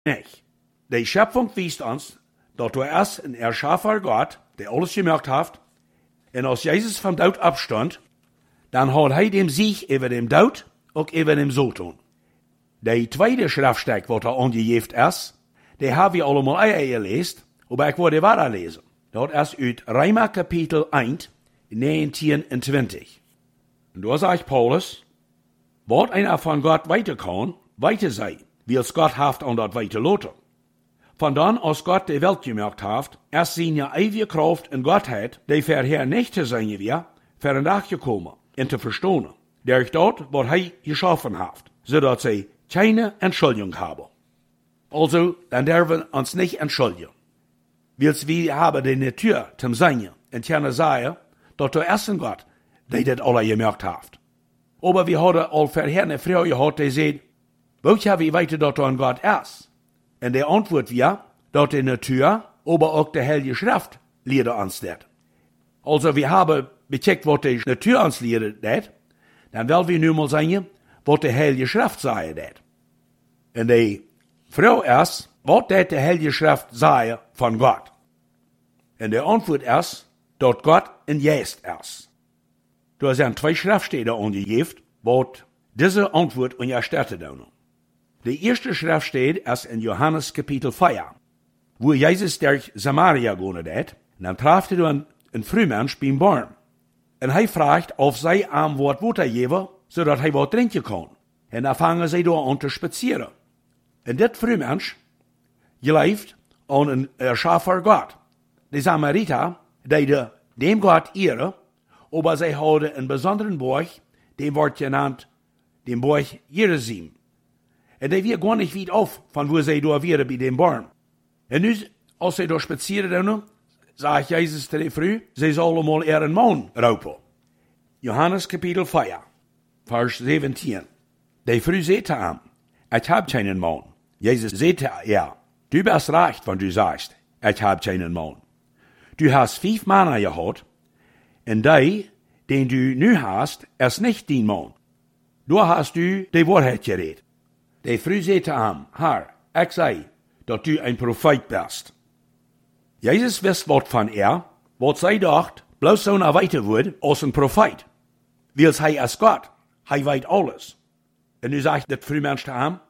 nicht. Die Schöpfung weist uns, dass du erst ein Erschaffer Gott, der alles gemacht hat, und als Jesus vom Tod abstand, dann hat er dem Sieg über dem Tod und über dem Satan. Die zweite Schriftstück, was er angegeben ist, die haben wir allemal gelesen, aber ich wollte weiterlesen. Das ist aus Römer Kapitel 1, 19 und 20. Und da sagt Paulus, was einer von Gott weiter kann, weiter sei, wie es Gott haft und das weiter lotte. Von dann, als Gott die Welt gemacht hat, erst seine ewige Kraft in Gottheit, die vorher nicht zu sein wir, für ein Tag gekommen, und zu verstehen, durch dort, was er geschaffen hat, sodass sie keine Entschuldigung haben. Also, dann dürfen wir uns nicht entschuldigen. Wir haben die Natur zum Sein, und können sagen, dass der erste Gott, der das alle gemacht hat. Aber wir haben all vorher eine Frau gehabt, die sagt, woher wir weiter, dass ein Gott ist? Und die Antwort wir, dass die Natur, aber auch die Heilige Schrift, lehrt uns das. Also wir haben gecheckt, was die Natur uns lehrt, dann wollen wir nun mal sagen, was die Heilige Schrift sagt. Und die Frau ist, was die Heilige Schrift sagt von Gott. Und die Antwort ist, dass Gott in Jesus ist. Da sind zwei Schriftstellen angegeben, was diese Antwort unterstützt. Die erste Schriftstelle ist in Johannes Kapitel 4, wo Jesus durch Samaria gegangen ist, und dann traf er einen Frühmensch beim Baum. Und er fragt, ob sie am Wort Wasser geben, sodass er was trinken kann. Und dann fangen sie da an zu spazieren. Und das Frühmensch gelebt an einen Erschaffer Gott. Die Samariter, die dem Gott ehren, aber sie hadden einen besonderen Burg, dem wird genannt, den Burg Gerizim. Und die wir gar nicht weit auf, von wo sie da wären bei dem Baum. Und nu, als sie da spazieren, sagt Jesus zu der Früh, sie sollen mal ihren Mann raupen. Johannes Kapitel 4, Vers 17. Die Früh sagte ihm, ich hab keinen Mann. Jesus sagte, ja, du bist recht, wenn du sagst, ich hab keinen Mann. Du hast 5 Männer gehabt, und der, den du nu hast, ist nicht dein Mann. Da hast du die Wahrheit geredet. Die Früh sagte ihm, Herr, ich sei, dass du ein Prophet bist. Jesus wusste was von was sie dacht, bloß so eine weiter wird als ein Prophet. Weil er ist Gott, er weiß alles. Und nu sagt das Frühmensch zu ihm,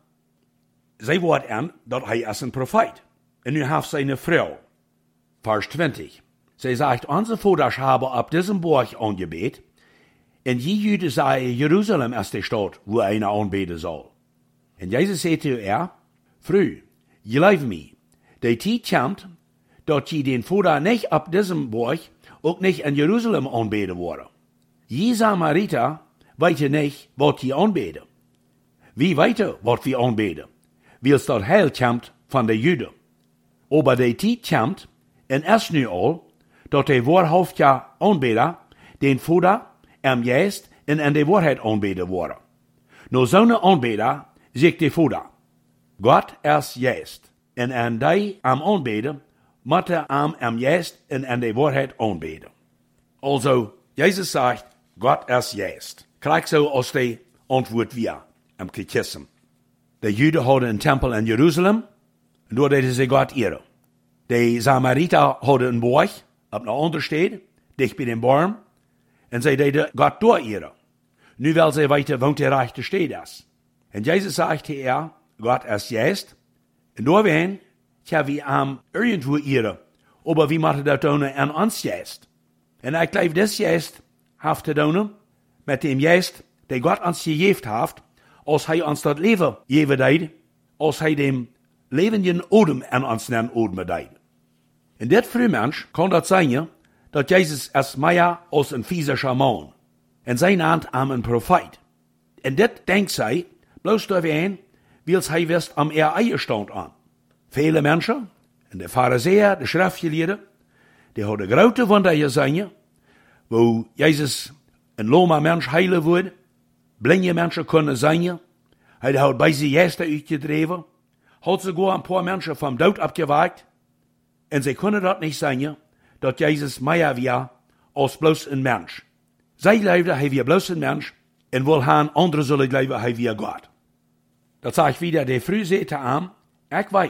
sie wird an, dass er ist ein Prophet. Und nu hat seine Frau, Vers 20, sie sagt, unsere Väter haben ab diesem Burg angebetet, und die Juden sagen, Jerusalem ist die Stadt, wo einer anbeten soll. Und Jesus sagte zu ihr, Früh, glaub mir, die Zeit kommt, dass die den Vater nicht ab diesem Burg und nicht in Jerusalem anbeten wollen. Die Samariter weiten nicht, was die anbeten. Wie weiter, was wir anbeten, weil es dort Heil kommt von den Juden. Aber die Zeit kommt, und erst nu all, dass die wahrhaftige Anbeter den Vater am Geist und an die Wahrheit anbeten wollen. Nur so eine Anbeter sagt der Vater, Gott ist Geist, und an die am Anbeten, müssen am Geist und an die Wahrheit anbeten. Also, Jesus sagt, Gott ist Geist. Gleich so als die Antwort wir am Katechismus. Die Juden hadden einen Tempel in Jerusalem, und dort deden sie Gott ehren. Die Samariter hadden einen Burg, op einer anderen Stadt, dicht bei dem Baum, und sie deden Gott dort ehren. Nu weil sie weiter wohnt der rechte Stadt ist. Und Jesus sagte Gott ist Geist, und doorheen, wir am irgendwo ehren, aber wie machen das tun an uns Geist? Und ich glaube, das Geist hat zu tun mit dem Geist, der Gott uns gegeben hat, als er uns das Leben geben deed, als er dem lebenden Odem an uns den Odem deed. Und das Frühmensch kann das sein, dass Jesus ist mehr als ein physischer Mann. Und sie nannt ein Prophet. Und das denkt sie, bloß dahin, weil sie wisst am Eierstand an. Viele Menschen, und der Pharisäer, die Schriftgelehrten, die haben große Wunder gesehen, wo Jesus ein lahmer Mensch heilen würde, blinde Menschen können sein, er hat bei sie Geister uitgedreven, hat sogar ein paar Menschen vom Tod abgewagt, und sie können das nicht sein, dass Jesus mehr war als bloß ein Mensch. Sie glauben, er war bloß ein Mensch, und wohl haben andere sollen glauben, er war Gott. Das sage ich wieder, der Früh sagte Ich weiß